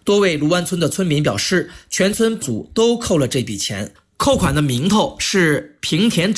多位卢湾村的村民表示，全村组都扣了这笔钱。扣款的名头是平田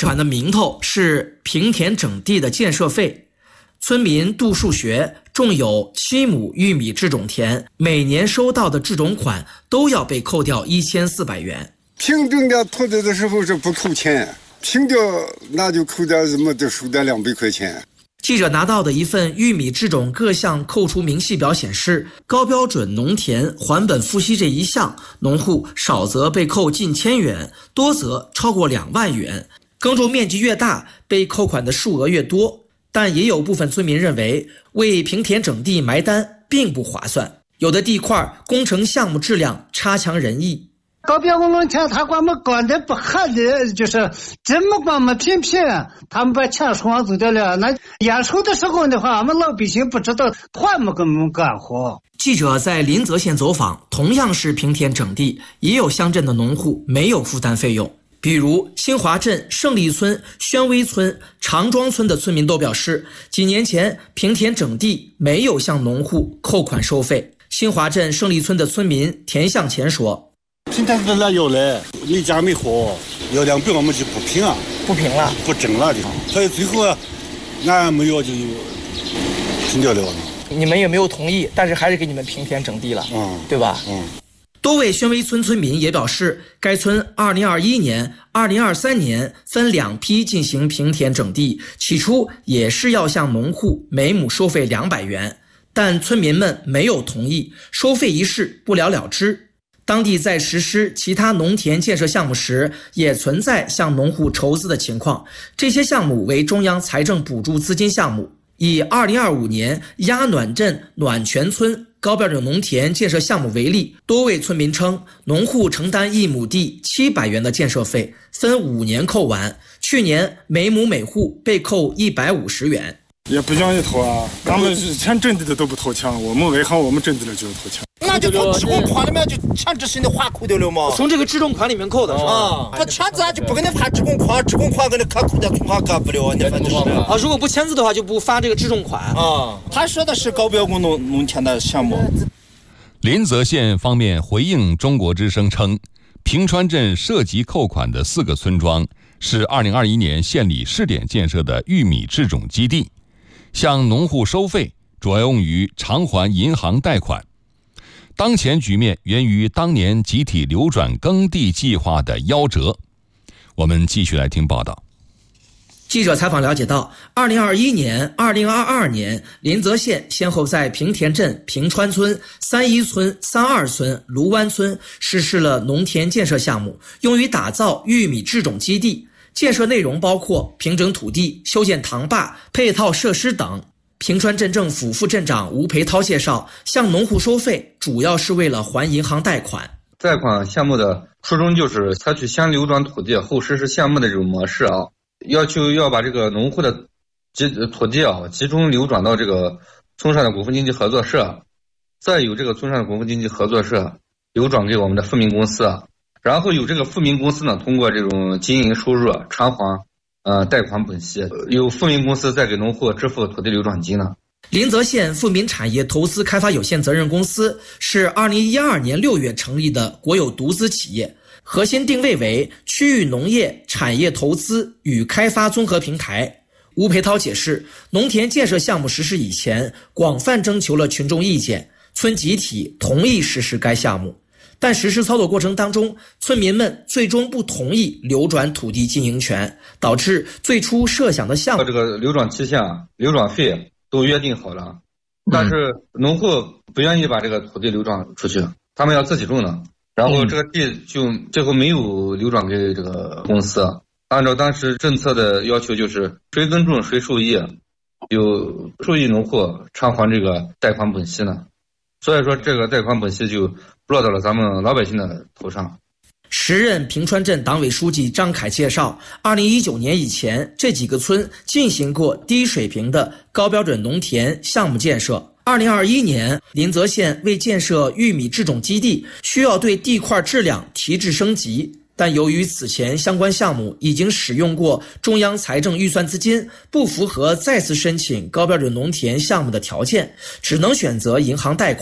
整地的建设费。村民杜树学种有7亩玉米制种田，每年收到的制种款都要被扣掉1400元。 平整的土地的时候是不扣钱，平掉那就扣点什么，就收点200块钱。 记者拿到的一份玉米制种各项扣除明细表显示，高标准农田还本付息这一项，农户少则被扣近1000元，多则超过2万元。耕种面积越大，被扣款的数额越多。但也有部分村民认为，为平田整地埋单并不划算，有的地块工程项目质量差强人意。 高标准农田他管我们管的不合理，就是这么管我们平平，他们把钱双走掉了。那验收的时候的话，我们老百姓不知道，还没给我们干活。 记者在临泽县走访，同样是平田整地，也有乡镇的农户没有负担费用。比如新华镇、胜利村、宣威村、长庄村的村民都表示，几年前平田整地没有向农户扣款收费。新华镇胜利村的村民田向前说：“ 平田的那要来，没家没户，要两边我们就不平啊， 不平了， 不整了的。所以最后啊，俺没有就停掉了。 你们也没有同意，但是还是给你们平田整地了，对吧？多位宣威村村民也表示，该村2021年、2023年分2批进行平田整地，起初也是要向农户每亩收费200元，但村民们没有同意，收费一事不了了之。当地在实施其他农田建设项目时，也存在向农户筹资的情况，这些项目为中央财政补助资金项目。以2025年鸭暖镇暖泉村高标准农田建设项目为例，多位村民称，农户承担1亩地700元的建设费，分5年扣完，去年每亩每户被扣150元。 也不愿意投啊，咱们前镇子的都不投钱，我们外行，我们镇子的就是投钱。 那就从职工款里面就前置性的划扣掉了吗？ 从这个制种款里面扣的是吧？ 不签字就不给你发职工款，职工款给你可扣的从哪干不了，你反正是啊，如果不签字的话，就不发这个制种款啊。他说的是高标准农田的项目。 临泽县方面回应中国之声称，平川镇涉及扣款的4个村庄是2021年县里试点建设的玉米制种基地，向农户收费主要用于偿还银行贷款。当前局面源于当年集体流转耕地计划的夭折。我们继续来听报道。 记者采访了解到，2021年、2022年，临泽县先后在平田镇、平川村、三一村、32村、卢湾村实施了农田建设项目，用于打造玉米制种基地。建设内容包括平整土地、修建塘坝、配套设施等。平川镇政府副镇长吴培涛介绍，向农户收费主要是为了还银行贷款。 贷款项目的初衷就是采取先流转土地后实施项目的这种模式啊，要求要把这个农户的土地啊集中流转到这个村上的股份经济合作社，再由这个村上的股份经济合作社流转给我们的富民公司，然后由这个富民公司呢通过这种经营收入偿还贷款本息，由富民公司再给农户支付土地流转金呢。 临泽县富民产业投资开发有限责任公司是2012年6月成立的国有独资企业，核心定位为区域农业产业投资与开发综合平台。吴培涛解释，农田建设项目实施以前，广泛征求了群众意见，村集体同意实施该项目。但实施操作过程当中，村民们最终不同意流转土地经营权，导致最初设想的项目这个流转期限、流转费都约定好了，但是农户不愿意把这个土地流转出去，他们要自己种的，然后这个地就最后没有流转给这个公司。按照当时政策的要求，就是谁耕种谁受益，有受益农户偿还这个贷款本息呢。所以说这个贷款本息就落到了咱们老百姓的头上。 时任平川镇党委书记张凯介绍，2019年以前，这几个村进行过低水平的高标准农田项目建设。2021年，临泽县为建设玉米制种基地，需要对地块质量提质升级，但由于此前相关项目已经使用过中央财政预算资金，不符合再次申请高标准农田项目的条件，只能选择银行贷款。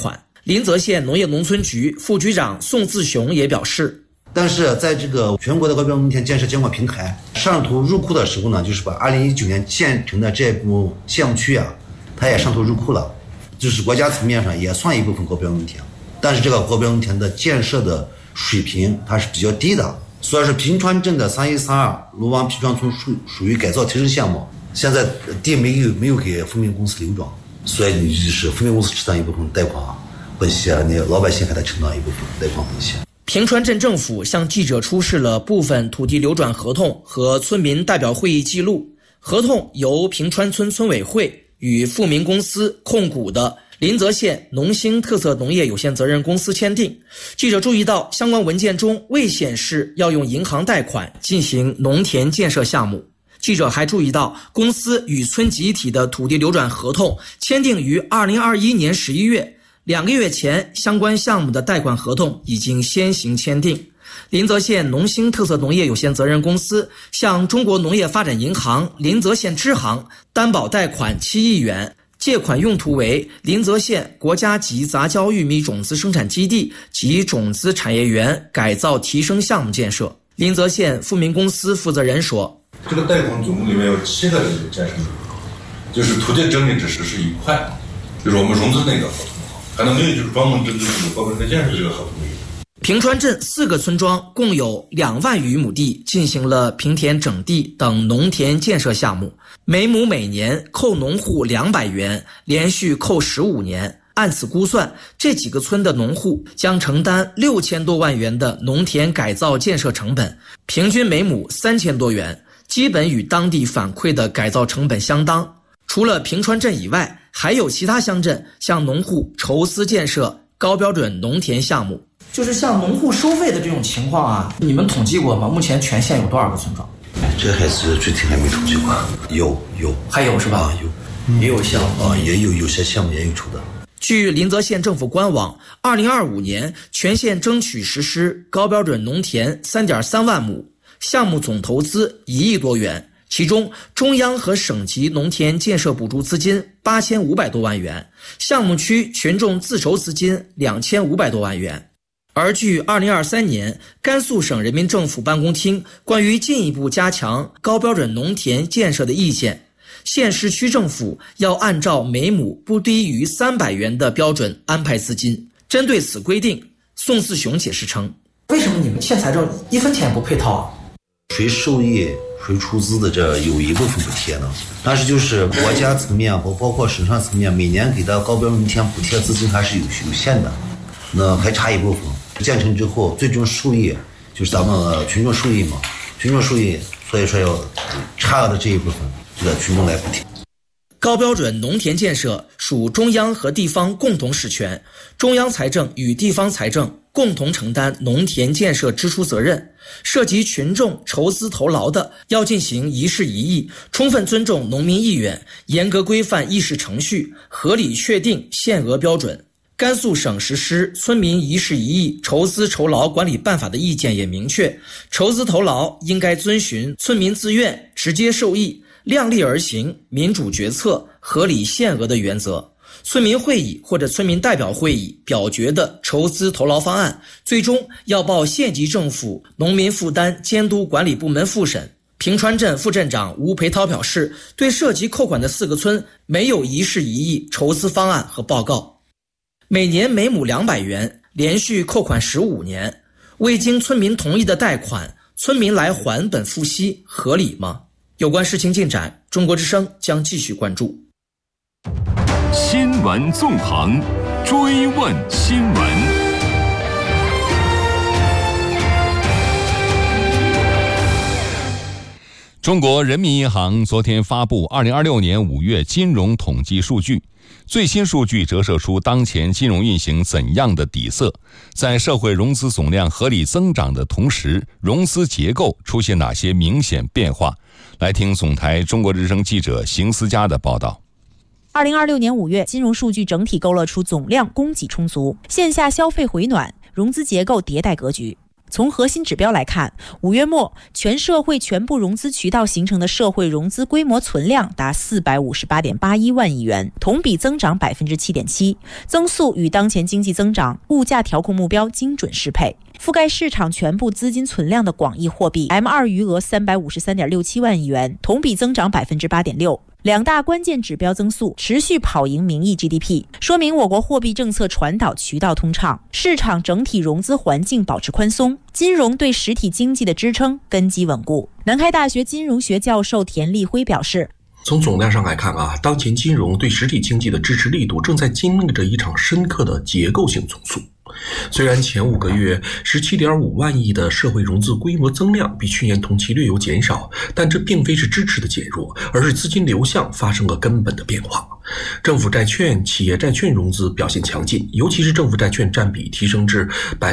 临泽县农业农村局副局长宋自雄也表示， 但是在这个全国的高标准农田建设监管平台上图入库的时候呢，就是把2019年建成的这部项目区啊，它也上图入库了，就是国家层面上也算一部分高标准农田，但是这个高标准农田的建设的水平它是比较低的，所以说平川镇的3132卢湾皮庄村属于改造提升项目，现在地没有给富民公司流转，所以就是富民公司承担一部分贷款本息，那老百姓还得承担一部分贷款本息。 平川镇政府向记者出示了部分土地流转合同和村民代表会议记录。合同由平川村村委会与富民公司控股的临泽县农兴特色农业有限责任公司签订。记者注意到，相关文件中未显示要用银行贷款进行农田建设项目。记者还注意到，公司与村集体的土地流转合同签订于2021年11月，2个月前，相关项目的贷款合同已经先行签订。临泽县农兴特色农业有限责任公司向中国农业发展银行临泽县支行担保贷款7亿元，借款用途为临泽县国家级杂交玉米种子生产基地及种子产业园改造提升项目建设。临泽县富民公司负责人说， 这个贷款总共里面有7个战胜合同，就是土地整理只实施1块，就是我们融资那个合同，还能没有就是专门针对这个高标准建设这个合同。 平川镇4个村庄共有2万余亩地进行了平田整地等农田建设项目，每亩每年扣农户200元，连续扣15年。按此估算，这几个村的农户将承担6000多万元的农田改造建设成本，平均每亩3000多元，基本与当地反馈的改造成本相当。除了平川镇以外，还有其他乡镇向农户筹资建设高标准农田项目。就是像农户收费的这种情况啊，你们统计过吗？目前全县有多少个村庄？ 这还是具体还没统计过。有， 还有是吧？也有项目也有些项目也有出的。 据临泽县政府官网，2025年全县争取实施高标准农田3.3万亩，项目总投资1亿多元，其中中央和省级农田建设补助资金8500多万元，项目区群众自筹资金2500多万元。而据2023年甘肃省人民政府办公厅关于进一步加强高标准农田建设的意见，县市区政府要按照每亩不低于300元的标准安排资金。针对此规定，宋自雄解释称，为什么你们县财政1分钱也不配套啊？ 谁受益谁出资的，这有一部分补贴呢，但是就是国家层面包括省上层面每年给的高标准农田补贴资金还是有限的，那还差一部分。建成之后最终受益就是咱们群众受益嘛，群众受益，所以说要差额的这一部分就在群众来补贴。 高标准农田建设属中央和地方共同实权，中央财政与地方财政共同承担农田建设支出责任。涉及群众筹资投劳的，要进行一事一议，充分尊重农民意愿，严格规范议事程序，合理确定限额标准。甘肃省实施村民一事一议筹资筹劳管理办法的意见也明确，筹资投劳应该遵循村民自愿、直接受益、量力而行、民主决策、合理限额的原则。村民会议或者村民代表会议表决的筹资投劳方案，最终要报县级政府农民负担监督管理部门复审。平川镇副镇长吴培涛表示，对涉及扣款的4个村没有一事一议筹资方案和报告。每年每亩200元，连续扣款15年，未经村民同意的贷款，村民来还本付息，合理吗？有关事情进展，中国之声将继续关注。 新闻纵横，追问新闻。中国人民银行昨天发布2026年5月金融统计数据，最新数据折射出当前金融运行怎样的底色，在社会融资总量合理增长的同时，融资结构出现哪些明显变化？来听总台中国之声记者邢思佳的报道。 2026年5月，金融数据整体勾勒出总量供给充足，线下消费回暖，融资结构迭代格局。 从核心指标来看，5月末全社会全部融资渠道形成的社会融资规模存量达 458.81 万亿元，同比增长 7.7%， 增速与当前经济增长、物价调控目标精准适配。覆盖市场全部资金存量的广义货币 M2 余额 353.67 万亿元，同比增长 8.6%。两大关键指标增速持续跑赢名义 GDP， 说明我国货币政策传导渠道通畅，市场整体融资环境保持宽松，金融对实体经济的支撑根基稳固。南开大学金融学教授田立辉表示， 从总量上来看当前金融对实体经济的支持力度正在经历着一场深刻的结构性重塑。虽然前5个月 17.5 万亿的社会融资规模增量比去年同期略有减少，但这并非是支持的减弱，而是资金流向发生了根本的变化。政府债券、企业债券融资表现强劲，尤其是政府债券占比提升至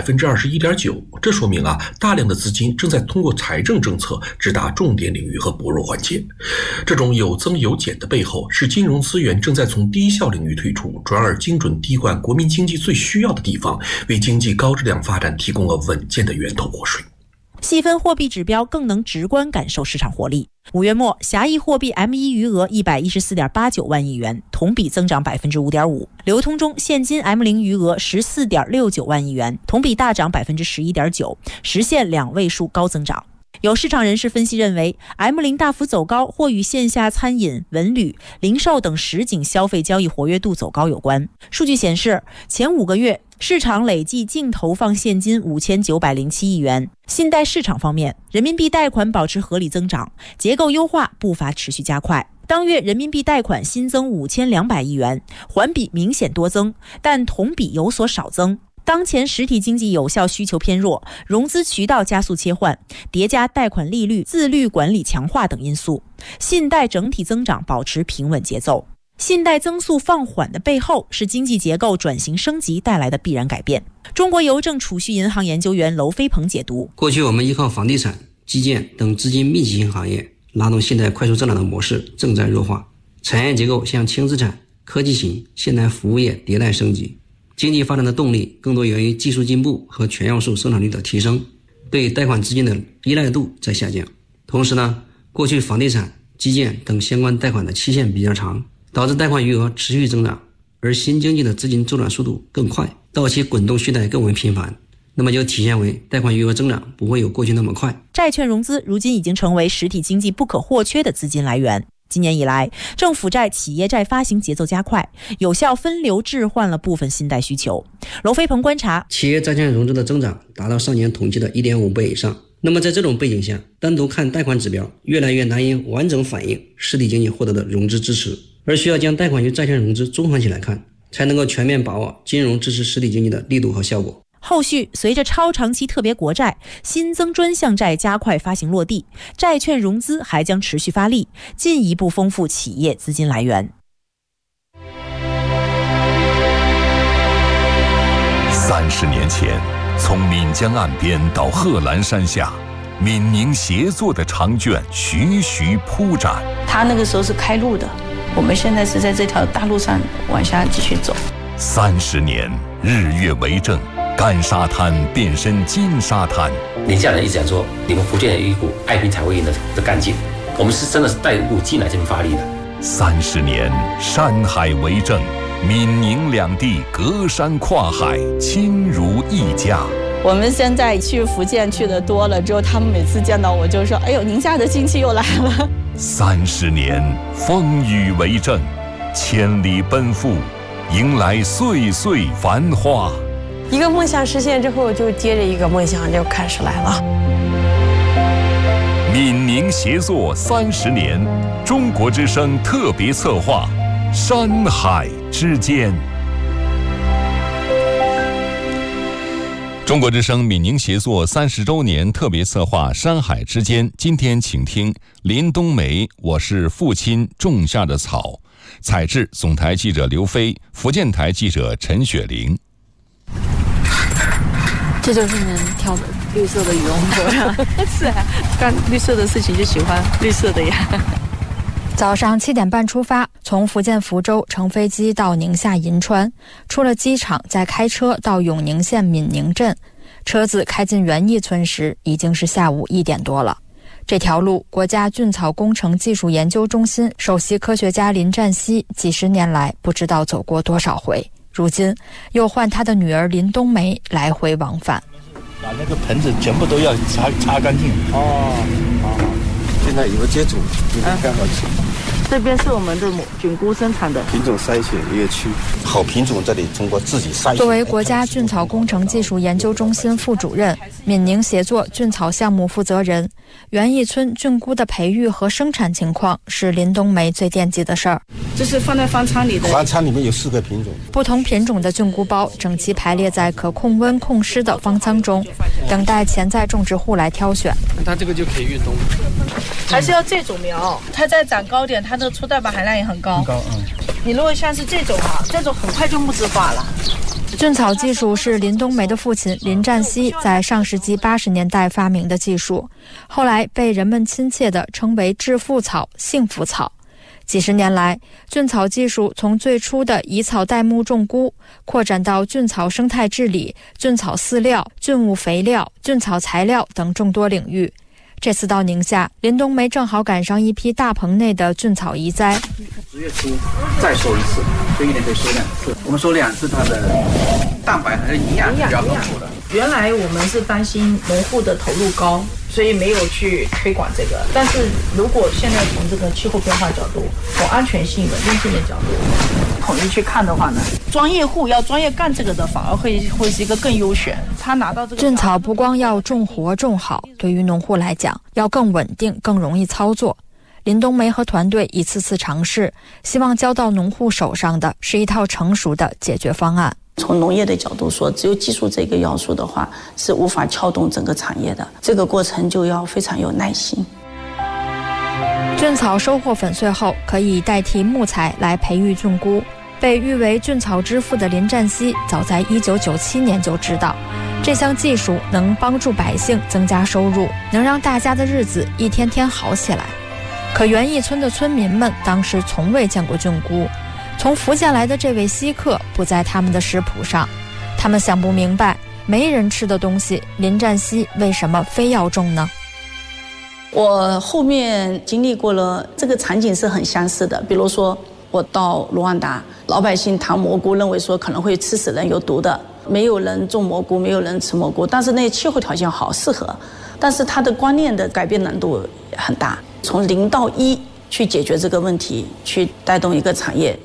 21.9%， 这说明大量的资金正在通过财政政策直达重点领域和薄弱环节。这种有增有减的背后，是金融资源正在从低效领域退出，转而精准滴灌国民经济最需要的地方，为经济高质量发展提供了稳健的源头活水。 细分货币指标更能直观感受市场活力。5月末，狭义货币 M1 余额 114.89 万亿元，同比增长 5.5%。流通中现金 M0 余额 14.69 万亿元，同比大涨 11.9%， 实现2位数高增长。有市场人士分析认为 M0 大幅走高或与线下餐饮、文旅、零售等实景消费交易活跃度走高有关。数据显示，前5个月市场累计净投放现金5907亿元。信贷市场方面，人民币贷款保持合理增长，结构优化步伐持续加快。当月人民币贷款新增5200亿元，环比明显多增，但同比有所少增。当前实体经济有效需求偏弱，融资渠道加速切换，叠加贷款利率、自律管理强化等因素，信贷整体增长保持平稳节奏。信贷增速放缓的背后，是经济结构转型升级带来的必然改变。中国邮政储蓄银行研究员娄飞鹏解读： 过去我们依靠房地产、基建等资金密集型行业拉动信贷快速增长的模式正在弱化，产业结构向轻资产、科技型、现代服务业迭代升级。经济发展的动力更多源于技术进步和全要素生产率的提升，对贷款资金的依赖度在下降。同时过去房地产、基建等相关贷款的期限比较长，导致贷款余额持续增长，而新经济的资金周转速度更快，到期滚动续贷更为频繁，那么就体现为贷款余额增长不会有过去那么快。 债券融资如今已经成为实体经济不可或缺的资金来源。今年以来，政府债、企业债发行节奏加快，有效分流置换了部分信贷需求。娄飞鹏观察， 企业债券融资的增长达到上年同期的 1.5 倍以上。那么在这种背景下，单独看贷款指标越来越难以完整反映实体经济获得的融资支持，而需要将贷款与债券融资综合起来看，才能够全面把握金融支持实体经济的力度和效果。 后续随着超长期特别国债、新增专项债加快发行落地，债券融资还将持续发力，进一步丰富企业资金来源。 30年前，从岷江岸边到贺兰山下，闽宁协作的长卷徐徐铺展。 他那个时候是开路的，我们现在是在这条大路上往下继续走。 30年，日月为证。干沙滩变身金沙滩， 宁夏人一直讲说，你们福建有一股爱拼才会赢的干劲，我们是真的是带入进来这边发力的。 30年，山海为证，闽宁两地隔山跨海，亲如一家。 我们现在去福建去的多了之后，他们每次见到我就说：“哎呦，宁夏的亲戚又来了。 ”30年，风雨为证，千里奔赴，迎来岁岁繁花。 一个梦想实现之后，就接着一个梦想就开始来了。 闽宁协作30年，中国之声特别策划《山海之间》。 中国之声闽宁协作30周年特别策划《山海之间》，今天请听林冬梅，我是父亲种下的草。采制总台记者刘飞，福建台记者陈雪玲。 这就是能跳的绿色的羽绒服。是啊，干绿色的事情就喜欢绿色的呀。 早上7点半出发，从福建福州乘飞机到宁夏银川，出了机场再开车到永宁县闽宁镇。车子开进园艺村时，已经是下午1点多了。这条路，国家菌草工程技术研究中心首席科学家林占西几十年来不知道走过多少回，如今又换他的女儿林冬梅来回往返。 把那个盆子全部都要擦干净。现在有个接种，刚好吃。 这边是我们的菌菇生产的品种筛选园区，好品种这里通过自己筛选。 作为国家菌草工程技术研究中心副主任、闽宁协作菌草项目负责人，园艺村菌菇的培育和生产情况是林冬梅最惦记的事儿。 这是放在方舱里的， 方舱里面有4个品种， 不同品种的菌菇包整齐排列在可控温控湿的方舱中，等待潜在种植户来挑选。 它这个就可以运动， 还是要这种苗，它再长高点，它的粗蛋白含量也很高。你如果像是这种这种很快就木质化了。 菌草技术是林冬梅的父亲林占西在上世纪80年代发明的技术，后来被人们亲切地称为致富草、幸福草。几十年来，菌草技术从最初的以草代木种菇，扩展到菌草生态治理、菌草饲料、菌物肥料、菌草材料等众多领域。这次到宁夏，林冬梅正好赶上一批大棚内的菌草移栽。 10月初再收1次，就1年可以收2次。我们收2次，它的蛋白还是营养比较丰富的。 原来我们是担心农户的投入高，所以没有去推广这个。但是如果现在从这个气候变化角度、从安全性、稳定性的角度统一去看的话呢，专业户要专业干这个的，反而会是一个更优选。他拿到这个菌草不光要种活种好，对于农户来讲，要更稳定、更容易操作。林冬梅和团队一次次尝试，希望交到农户手上的是一套成熟的解决方案。 从农业的角度说，只有技术这个要素的话，是无法撬动整个产业的。这个过程就要非常有耐心。 菌草收获粉碎后，可以代替木材来培育菌菇。被誉为菌草之父的林占西，早在1997年就知道，这项技术能帮助百姓增加收入，能让大家的日子一天天好起来。可园艺村的村民们当时从未见过菌菇，从福建来的这位稀客不在他们的食谱上，他们想不明白，没人吃的东西，林占西为什么非要种呢？ 我后面经历过了，这个场景是很相似的。比如说，我到卢旺达，老百姓谈蘑菇，认为说可能会吃死人、有毒的，没有人种蘑菇，没有人吃蘑菇，但是那气候条件好，适合。但是它的观念的改变难度很大，从0到1去解决这个问题，去带动一个产业。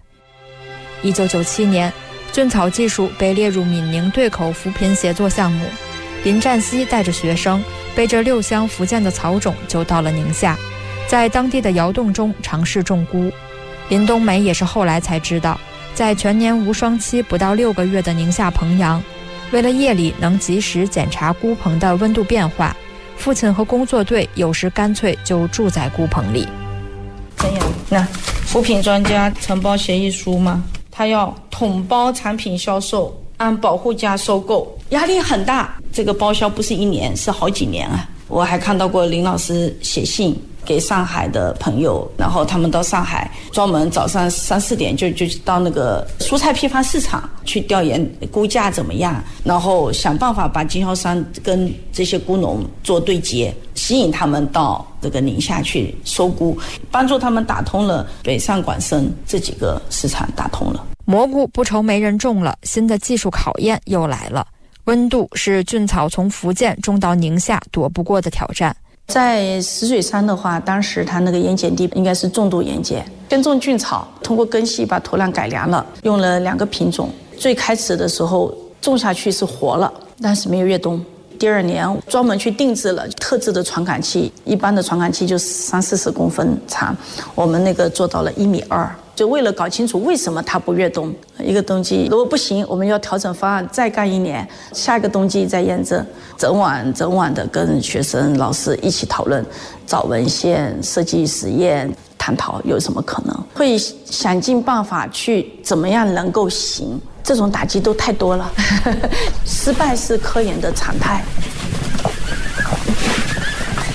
1997年，菌草技术被列入闽宁对口扶贫协作项目。林占西带着学生，背着6箱福建的草种就到了宁夏，在当地的窑洞中尝试种菇。林冬梅也是后来才知道，在全年无霜期不到6个月的宁夏彭阳，为了夜里能及时检查菇棚的温度变化，父亲和工作队有时干脆就住在菇棚里。 怎样？那扶贫专家承包协议书嘛，他要统包产品销售，按保护价收购，压力很大。这个包销不是1年，是好几年啊。我还看到过林老师写信给上海的朋友，然后他们到上海专门早上3、4点就到那个蔬菜批发市场去调研估价怎么样，然后想办法把经销商跟这些菇农做对接，吸引他们到这个宁夏去收菇，帮助他们打通了北上广深这几个市场，打通了。 蘑菇不愁没人种了，新的技术考验又来了。温度是菌草从福建种到宁夏躲不过的挑战。 在石水山的话，当时它那个盐碱地应该是重度盐碱，先种菌草，通过根系把土壤改良了，用了2个品种。最开始的时候种下去是活了，但是没有越冬。第2年专门去定制了特制的传感器，一般的传感器就30-40公分长，我们那个做到了1.2米，就为了搞清楚为什么它不越冬。一个冬季如果不行，我们要调整方案，再干1年，下一个冬季再验证。整晚的跟学生老师一起讨论，找文献、设计实验，探讨有什么可能，会想尽办法去怎么样能够行。这种打击都太多了失败是科研的常态。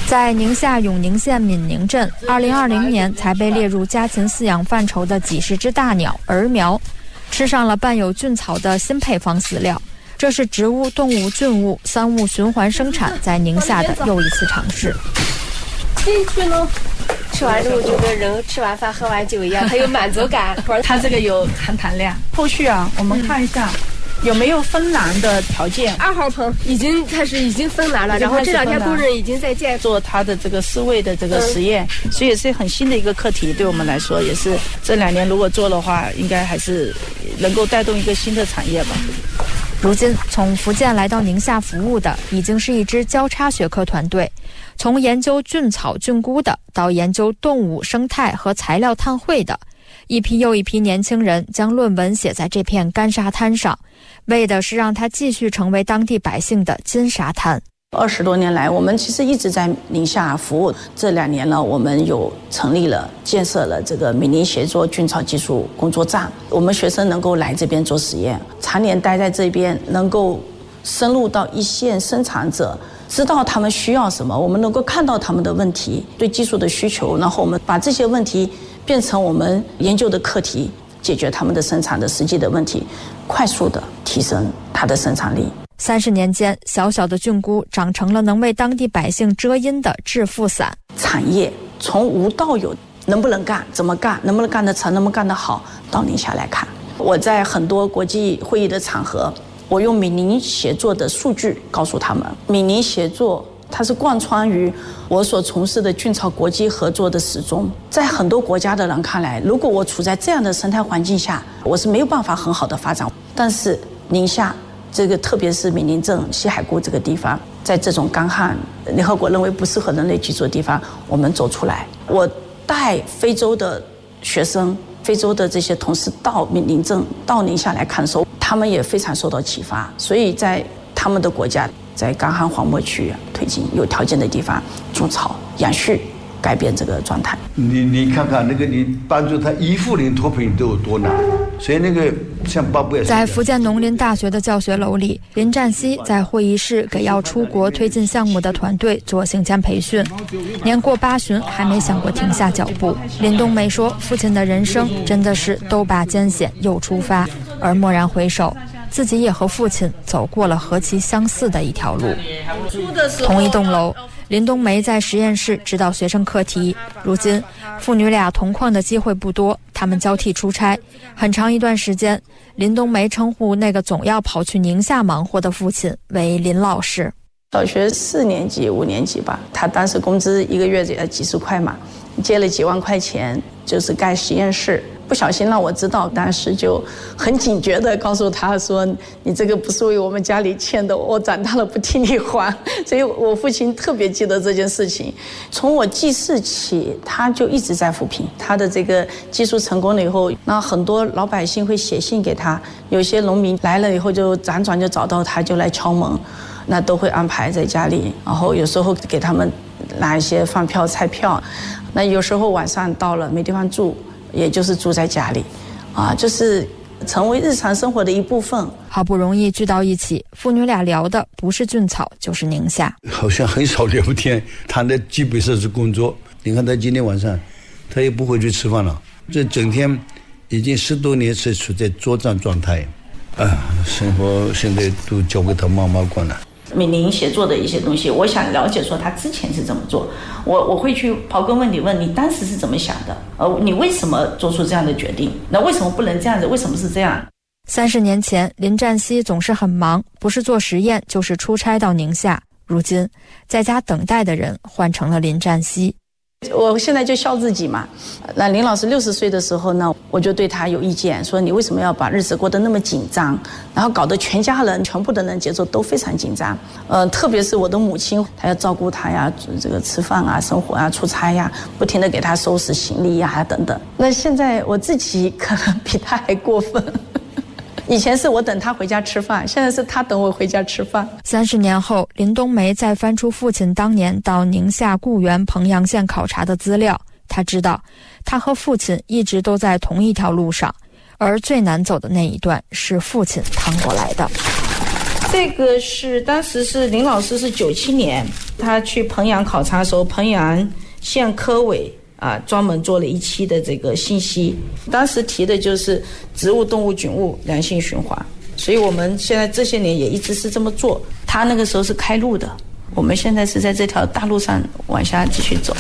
在宁夏永宁县闽宁镇，2020年才被列入家禽饲养范畴的几十只大鸟儿苗，吃上了伴有菌草的新配方饲料。这是植物、动物、菌物三物循环生产在宁夏的又一次尝试。 进去呢，吃完之后就跟人吃完饭喝完酒一样，它有满足感。 它这个有含量。后续啊，我们看一下。有没有分栏的条件 ？2号棚已经分栏了，然后这2天工人已经在建做它的这个饲喂的这个实验，所以也是很新的一个课题，对我们来说也是这2年如果做的话，应该还是能够带动一个新的产业吧。 如今从福建来到宁夏服务的已经是一支交叉学科团队，从研究菌草菌菇的到研究动物生态和材料碳汇的，一批又一批年轻人将论文写在这片干沙滩上，为的是让它继续成为当地百姓的金沙滩。 20多年来，我们其实一直在宁夏服务。这2年呢，我们有成立了、建设了这个闽宁协作菌草技术工作站，我们学生能够来这边做实验，常年待在这边，能够深入到一线生产者，知道他们需要什么，我们能够看到他们的问题、对技术的需求，然后我们把这些问题变成我们研究的课题，解决他们的生产的实际的问题，快速的提升它的生产力。 30年间，小小的菌菇长成了能为当地百姓遮阴的致富伞。 产业从无到有，能不能干，怎么干，能不能干得成，能不能干得好，到宁夏来看。我在很多国际会议的场合，我用闽宁协作的数据告诉他们，闽宁协作它是贯穿于我所从事的菌草国际合作的始终。在很多国家的人看来，如果我处在这样的生态环境下，我是没有办法很好的发展。但是宁夏这个，特别是闽宁镇西海固这个地方，在这种干旱、联合国认为不适合人类居住的地方，我们走出来。我带非洲的学生、非洲的这些同事到闽宁镇、到宁夏来看的时候，他们也非常受到启发。所以在他们的国家，在干旱荒漠区推进有条件的地方种草、养畜，改变这个状态。 你看看那个，你帮助他1户人脱贫都有多难，所以那个像巴布亚。 在福建农林大学的教学楼里，林占西在会议室给要出国推进项目的团队做行前培训。年过8旬还没想过停下脚步。林冬梅说，父亲的人生真的是都把艰险又出发，而蓦然回首，自己也和父亲走过了何其相似的一条路。同一栋楼，林冬梅在实验室指导学生课题。如今父女俩同框的机会不多，他们交替出差。很长一段时间，林冬梅称呼那个总要跑去宁夏忙活的父亲为林老师。 小学4年级、5年级吧，他当时工资1个月也几十块嘛，借了几万块钱，就是盖实验室。不小心让我知道，当时就很警觉地告诉他说，你这个不是为我们家里欠的，我长大了不替你还。所以我父亲特别记得这件事情。从我记事起，他就一直在扶贫。他的这个技术成功了以后，那很多老百姓会写信给他，有些农民来了以后就辗转就找到他，就来敲门，那都会安排在家里，然后有时候给他们拿一些饭票、菜票。那有时候晚上到了没地方住，也就是住在家里，就是成为日常生活的一部分。 好不容易聚到一起，父女俩聊的不是菌草就是宁夏， 好像很少聊天，谈的基本上是工作。你看他今天晚上，他也不回去吃饭了，这整天已经10多年是处在作战状态，生活现在都交给他妈妈管了。 闽宁协作的一些东西，我想了解说他之前是怎么做，我会去刨根问底，问你当时是怎么想的，你为什么做出这样的决定？那为什么不能这样子？为什么是这样 ？30年前，林占西总是很忙，不是做实验就是出差到宁夏。如今，在家等待的人换成了林占西。 我现在就笑自己嘛。那林老师60岁的时候呢，我就对他有意见，说你为什么要把日子过得那么紧张，然后搞得全家人、全部的人节奏都非常紧张。特别是我的母亲，她要照顾他呀，这个吃饭啊、生活啊、出差呀，不停地给他收拾行李呀等等。那现在我自己可能比他还过分。以前是我等他回家吃饭，现在是他等我回家吃饭。 30年后，林冬梅再翻出父亲当年到宁夏固原彭阳县考察的资料，他知道他和父亲一直都在同一条路上，而最难走的那一段是父亲趟过来的。 这个是当时是林老师是97年，他去彭阳考察的时候，彭阳县科委专门做了一期的这个信息，当时提的就是植物、动物、菌物良性循环，所以我们现在这些年也一直是这么做。他那个时候是开路的，我们现在是在这条大路上往下继续走。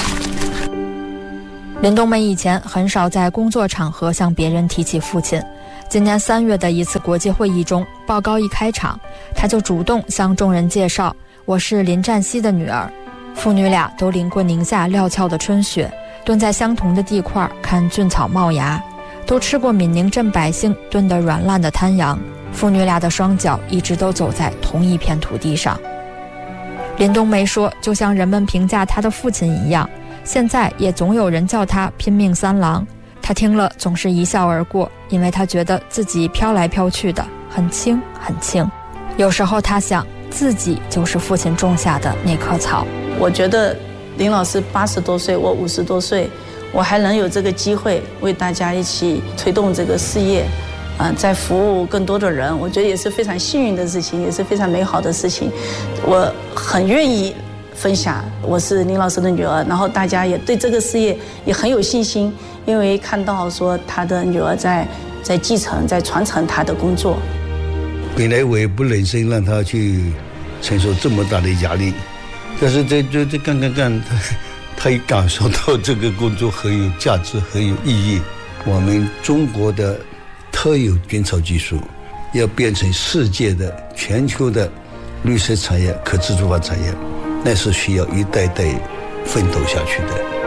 林冬梅以前很少在工作场合向别人提起父亲，今年3月的一次国际会议中，报告一开场，他就主动向众人介绍：“我是林占西的女儿。”父女俩都淋过宁夏料峭的春雪，蹲在相同的地块看菌草冒芽，都吃过闽宁镇百姓炖得软烂的滩羊。父女俩的双脚一直都走在同一片土地上。林冬梅说，就像人们评价她的父亲一样，现在也总有人叫他拼命三郎。他听了总是一笑而过，因为他觉得自己飘来飘去的很轻很轻。有时候他想，自己就是父亲种下的那棵草。 我觉得林老师80多岁，我50多岁，我还能有这个机会为大家一起推动这个事业，在服务更多的人，我觉得也是非常幸运的事情，也是非常美好的事情。我很愿意分享，我是林老师的女儿，然后大家也对这个事业也很有信心，因为看到说他的女儿在继承、在传承他的工作。 本来我也不忍心让他去承受这么大的压力，但是这干，他也感受到这个工作很有价值、很有意义。我们中国的特有菌草技术要变成世界的、全球的绿色产业、可自主化产业，那是需要一代代奋斗下去的。